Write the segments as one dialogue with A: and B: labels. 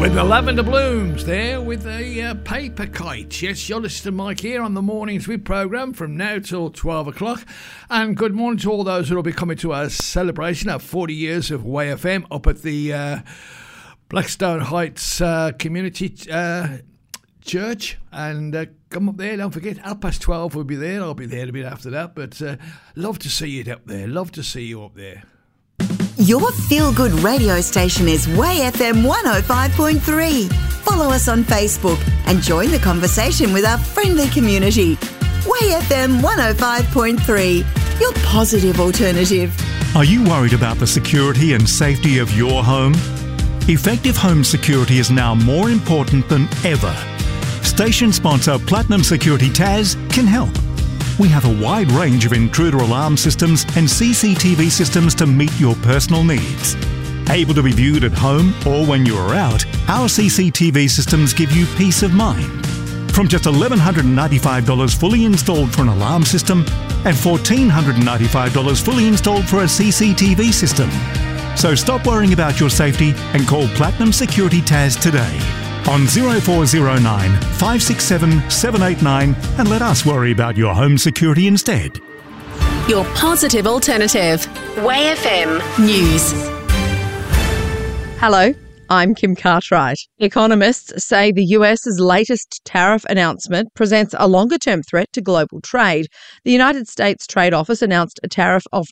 A: With the Lavender Blooms there with a paper kite. Yes, you're listening to Mike here on the Mornings With programme from now till 12 o'clock. And good morning to all those who will be coming to our celebration of 40 years of Way FM up at the Blackstone Heights Community Church. And come up there, don't forget, 12:30 we'll be there. I'll be there a bit after that. But love to see you up there. Love to see you up there.
B: Your feel-good radio station is Way FM 105.3. Follow us on Facebook and join the conversation with our friendly community. Way FM 105.3, your positive alternative.
C: Are you worried about the security and safety of your home? Effective home security is now more important than ever. Station sponsor Platinum Security TAS can help. We have a wide range of intruder alarm systems and CCTV systems to meet your personal needs. Able to be viewed at home or when you are out, our CCTV systems give you peace of mind. From just $1,195 fully installed for an alarm system and $1,495 fully installed for a CCTV system. So stop worrying about your safety and call Platinum Security TAS today on 0409 567 789 and let us worry about your home security instead.
D: Your positive alternative. Way FM News.
E: Hello, I'm Kim Cartwright. Economists say the US's latest tariff announcement presents a longer-term threat to global trade. The United States Trade Office announced a tariff of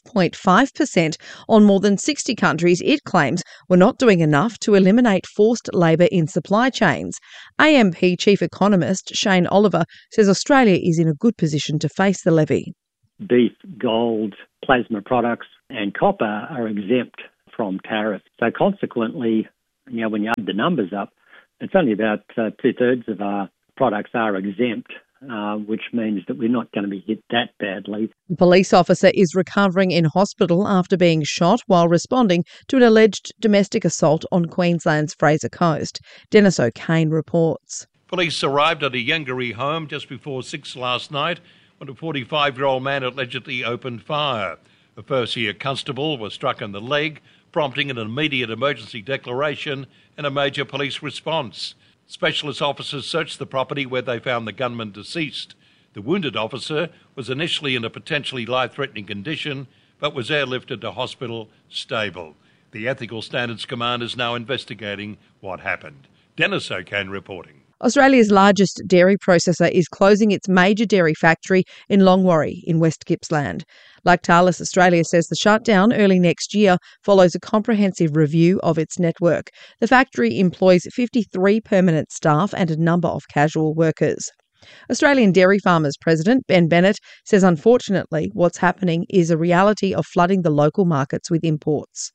E: 12.5% on more than 60 countries it claims were not doing enough to eliminate forced labour in supply chains. AMP Chief Economist Shane Oliver says Australia is in a good position to face the levy.
F: Beef, gold, plasma products and copper are exempt from tariffs. So consequently, when you add the numbers up, it's only about two-thirds of our products are exempt, which means that we're not going to be hit that badly.
E: The police officer is recovering in hospital after being shot while responding to an alleged domestic assault on Queensland's Fraser Coast. Dennis O'Kane reports.
G: Police arrived at a Yangaree home just before 6 last night when a 45-year-old man allegedly opened fire. A first-year constable was struck in the leg, prompting an immediate emergency declaration and a major police response. Specialist officers searched the property where they found the gunman deceased. The wounded officer was initially in a potentially life-threatening condition, but was airlifted to hospital stable. The Ethical Standards Command is now investigating what happened. Dennis O'Kane reporting.
E: Australia's largest dairy processor is closing its major dairy factory in Longwarry in West Gippsland. Lactalis Australia says the shutdown early next year follows a comprehensive review of its network. The factory employs 53 permanent staff and a number of casual workers. Australian Dairy Farmers President Ben Bennett says unfortunately what's happening is a reality of flooding the local markets with imports.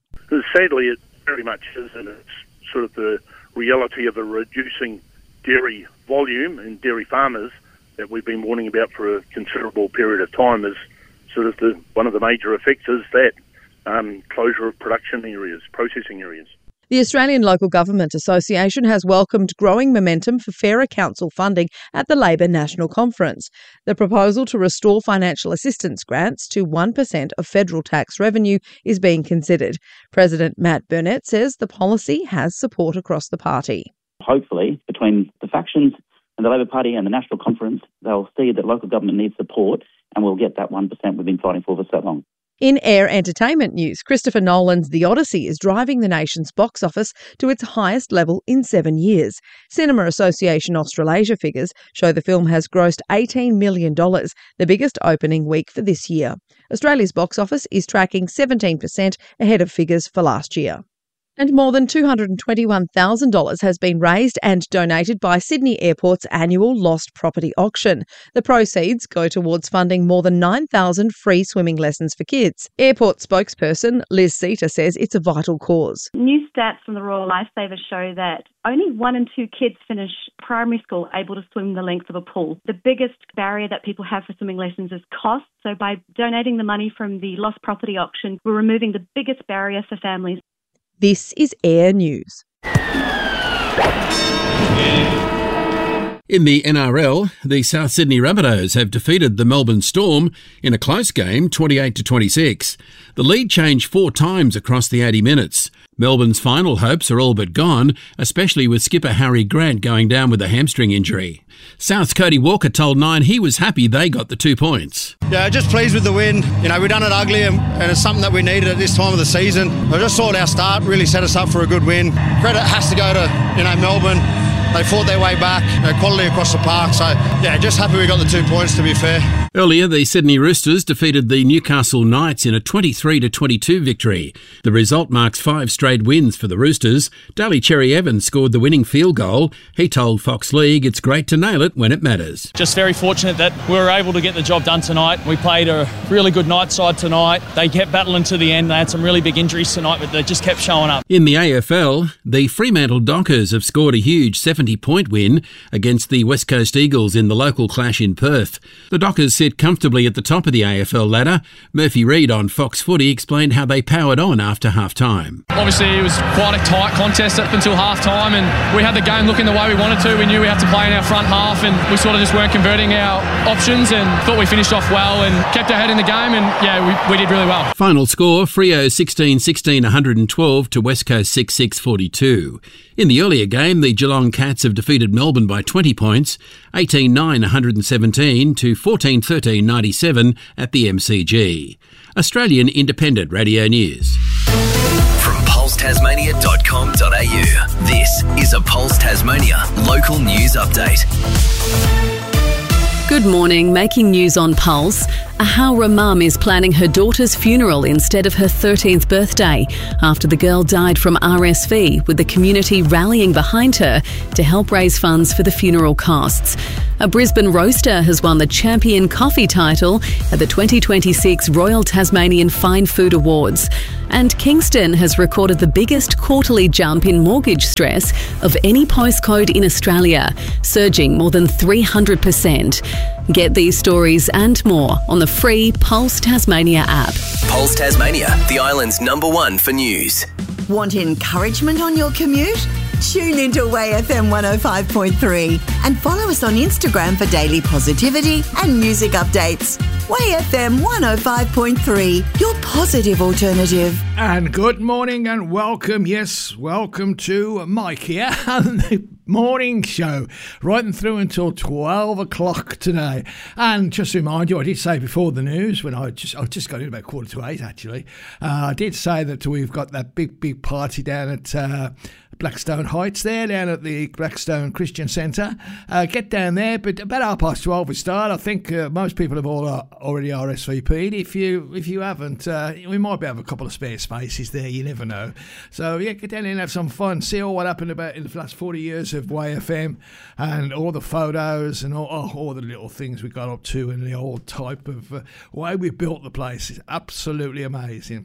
H: Sadly, it very much is, and it's sort of the reality of a reducing dairy volume and dairy farmers that we've been warning about for a considerable period of time is sort of one of the major effects is that closure of production areas, processing areas.
E: The Australian Local Government Association has welcomed growing momentum for fairer council funding at the Labor National Conference. The proposal to restore financial assistance grants to 1% of federal tax revenue is being considered. President Matt Burnett says the policy has support across the party.
I: Hopefully, between the factions and the Labor Party and the National Conference, they'll see that local government needs support and we'll get that 1% we've been fighting for so long.
E: In air entertainment news, Christopher Nolan's The Odyssey is driving the nation's box office to its highest level in 7 years. Cinema Association Australasia figures show the film has grossed $18 million, the biggest opening week for this year. Australia's box office is tracking 17% ahead of figures for last year. And more than $221,000 has been raised and donated by Sydney Airport's annual Lost Property Auction. The proceeds go towards funding more than 9,000 free swimming lessons for kids. Airport spokesperson Liz Seater says it's a vital cause.
J: New stats from the Royal Lifesavers show that only 1 in 2 kids finish primary school able to swim the length of a pool. The biggest barrier that people have for swimming lessons is cost. So by donating the money from the Lost Property Auction, we're removing the biggest barrier for families.
E: This is Air News.
K: In the NRL, the South Sydney Rabbitohs have defeated the Melbourne Storm in a close game, 28-26. The lead changed 4 times across the 80 minutes. Melbourne's final hopes are all but gone, especially with skipper Harry Grant going down with a hamstring injury. South's Cody Walker told Nine he was happy they got the 2 points.
L: Yeah, just pleased with the win. We've done it ugly and it's something that we needed at this time of the season. I just thought our start really set us up for a good win. Credit has to go to, Melbourne. They fought their way back, quality across the park. So, yeah, just happy we got the 2 points, to be fair.
K: Earlier, the Sydney Roosters defeated the Newcastle Knights in a 23-22 victory. The result marks 5 straight wins for the Roosters. Daly Cherry Evans scored the winning field goal. He told Fox League it's great to nail it when it matters.
M: Just very fortunate that we were able to get the job done tonight. We played a really good night side tonight. They kept battling to the end. They had some really big injuries tonight, but they just kept showing up.
K: In the AFL, the Fremantle Dockers have scored a huge 70-point win against the West Coast Eagles in the local clash in Perth. The Dockers sit comfortably at the top of the AFL ladder. Murphy Reid on Fox Footy explained how they powered on after half-time.
N: Obviously, it was quite a tight contest up until half-time, and we had the game looking the way we wanted to. We knew we had to play in our front half, and we sort of just weren't converting our options, and thought we finished off well and kept our head in the game, and yeah, we did really well.
K: Final score, Freo 16-16 112 to West Coast 6-6 42. In the earlier game, the Geelong Cats have defeated Melbourne by 20 points, 18-9 117 to 14-13 97 at the MCG. Australian Independent Radio News.
O: From pulsetasmania.com.au, this is a Pulse Tasmania local news update.
D: Good morning. Making news on Pulse. A Howrah mum is planning her daughter's funeral instead of her 13th birthday after the girl died from RSV, with the community rallying behind her to help raise funds for the funeral costs. A Brisbane roaster has won the Champion Coffee title at the 2026 Royal Tasmanian Fine Food Awards. And Kingston has recorded the biggest quarterly jump in mortgage stress of any postcode in Australia, surging more than 300%. Get these stories and more on the free Pulse Tasmania app.
O: Pulse Tasmania, the island's #1 for news.
B: Want encouragement on your commute? Tune into Way FM 105.3 and follow us on Instagram for daily positivity and music updates. Way FM 105.3, your positive alternative.
A: And good morning and welcome, welcome to Mike here on the morning show, right and through until 12 o'clock today. And just to remind you, I did say before the news, when I just got in about 7:45 actually, I did say that we've got that big party down at Blackstone Heights there, down at the Blackstone Christian Centre. Get down there, but about 12:30 we start. I think most people have already RSVP'd. If you haven't, we might be having a couple of spare spaces there, you never know. So yeah, get down there and have some fun, see all what happened about in the last 40 years of Way FM, and all the photos and all the little things we got up to, and the old type of way we built the place. It's absolutely amazing.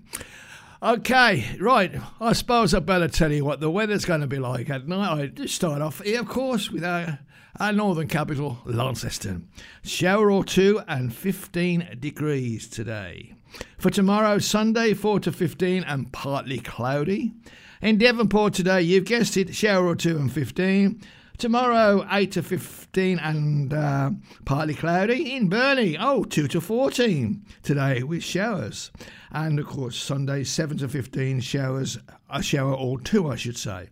A: Okay, right, I suppose I better tell you what the weather's going to be like at night. I just start off here, of course, with our northern capital, Launceston. Shower or two and 15 degrees today. For tomorrow, Sunday, 4 to 15 and partly cloudy. In Devonport today, you've guessed it, shower or two and 15. Tomorrow, 8 to 15 and partly cloudy. In Burnie, 2 to 14 today with showers. And, of course, Sunday, 7 to 15 showers, a shower or two, I should say.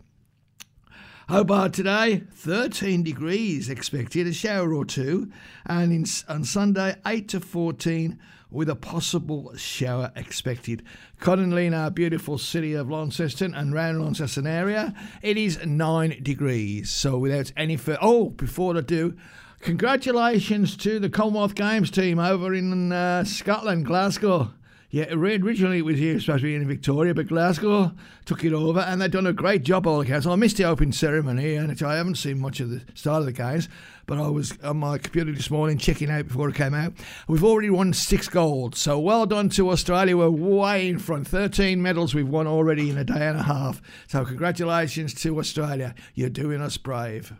A: Hobart today, 13 degrees expected, a shower or two. And on Sunday, 8 to 14 with a possible shower expected. Currently in our beautiful city of Launceston and round Launceston area, it is 9 degrees. So without any further... before I do, congratulations to the Commonwealth Games team over in Scotland, Glasgow. Yeah, originally it was here, supposed to be in Victoria, but Glasgow took it over, and they've done a great job, all accounts. I missed the opening ceremony, and I haven't seen much of the start of the games, but I was on my computer this morning checking out before it came out. We've already won 6 gold, so well done to Australia. We're way in front. 13 medals we've won already in a day and a half. So congratulations to Australia. You're doing us brave.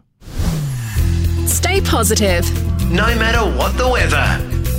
D: Stay positive,
O: no matter what the weather.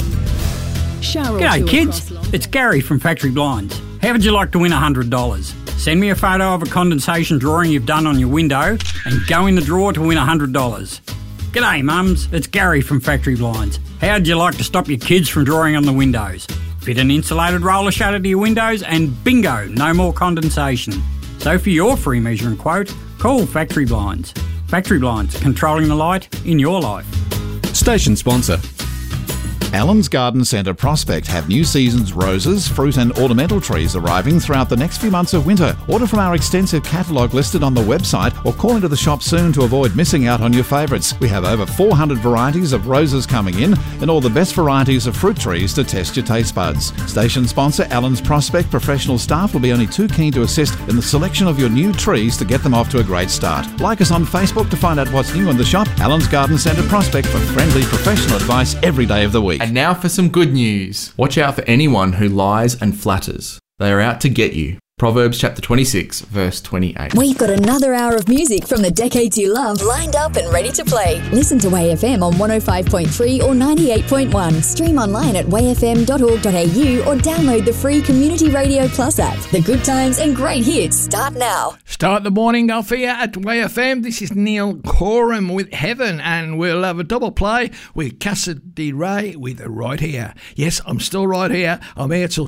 P: G'day kids, it's Gary from Factory Blinds. How would you like to win $100? Send me a photo of a condensation drawing you've done on your window and go in the draw to win $100. G'day mums, it's Gary from Factory Blinds. How'd you like to stop your kids from drawing on the windows? Fit an insulated roller shutter to your windows and bingo, no more condensation. So for your free measuring quote, call Factory Blinds. Factory Blinds, controlling the light in your life.
Q: Station sponsor. Allen's Garden Centre Prospect have new season's roses, fruit and ornamental trees arriving throughout the next few months of winter. Order from our extensive catalogue listed on the website or call into the shop soon to avoid missing out on your favourites. We have over 400 varieties of roses coming in and all the best varieties of fruit trees to test your taste buds. Station sponsor Allen's Prospect professional staff will be only too keen to assist in the selection of your new trees to get them off to a great start. Like us on Facebook to find out what's new in the shop. Allen's Garden Centre Prospect for friendly professional advice every day of the week.
R: And now for some good news. Watch out for anyone who lies and flatters. They are out to get you. Proverbs chapter 26, verse 28.
S: We've got another hour of music from the decades you love lined up and ready to play. Listen to WayFM on 105.3 or 98.1. Stream online at wayfm.org.au or download the free Community Radio Plus app. The good times and great hits start now.
A: Start the morning off here at WayFM. This is Neil Coram with Heaven, and we'll have a double play with Cassidy Ray with Right Here. Yes, I'm still right here. I'm here till